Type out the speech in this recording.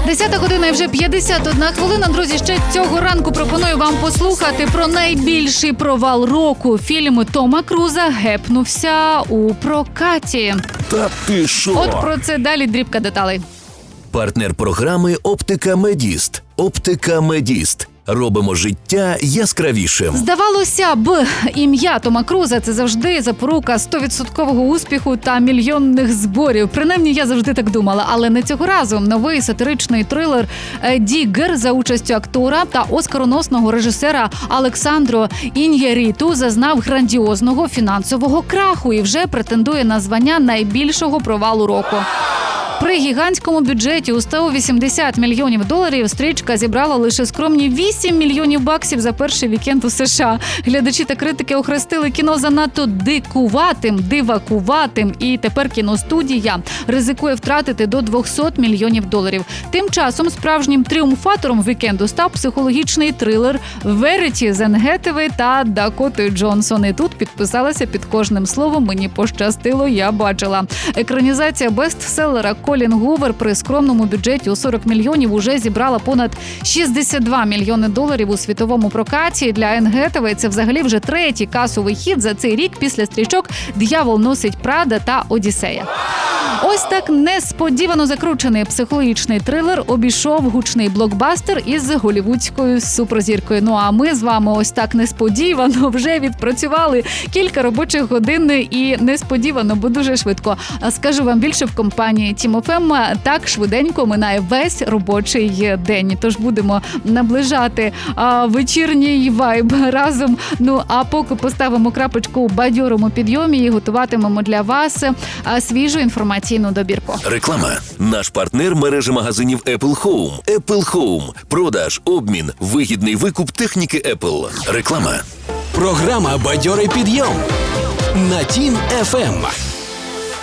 10 година і вже 51 хвилина. Друзі, ще цього ранку пропоную вам послухати про найбільший провал року. Фільм Тома Круза гепнувся у прокаті. Та ти шо? От про це далі дрібка деталей. Партнер програми «Оптика Медіст». «Оптика Медіст». Робимо життя яскравішим. Здавалося б, ім'я Тома Круза – це завжди запорука 100% успіху та мільйонних зборів. Принаймні, я завжди так думала. Але не цього разу. Новий сатиричний трилер «Діггер» за участю актора та оскароносного режисера Александро Ін'ярріту зазнав грандіозного фінансового краху і вже претендує на звання найбільшого провалу року. При гігантському бюджеті у $180 мільйонів стрічка зібрала лише скромні $8 мільйонів за перший вікенд у США. Глядачі та критики охрестили кіно занадто дивакуватим, і тепер кіностудія ризикує втратити до $200 мільйонів. Тим часом справжнім тріумфатором вікенду став психологічний трилер «Веріті» з Енн Гетевей та Дакотою Джонсон. І тут підписалася під кожним словом «Мені пощастило, я бачила». Екранізація бестселера Колін Гувер при скромному бюджеті у $40 мільйонів уже зібрала понад $62 мільйони у світовому прокаті. Для Енн Гетевей це взагалі вже третій касовий хіт за цей рік після стрічок «Д'явол носить Прада» та «Одіссея». Ось так несподівано закручений психологічний трилер обійшов гучний блокбастер із голівудською суперзіркою. Ну а ми з вами ось так несподівано вже відпрацювали кілька робочих годин і несподівано, бо дуже швидко. Скажу вам більше, в компанії Team FM так швиденько минає весь робочий день. Тож будемо наближати вечірній вайб разом. Ну а поки поставимо крапочку у бадьорому підйомі і готуватимемо для вас свіжу інформаційну добірку. Реклама. Наш партнер – мережа магазинів Apple Home. Apple Home. Продаж, обмін, вигідний викуп техніки Apple. Реклама. Програма «Бадьорий підйом» на Team FM.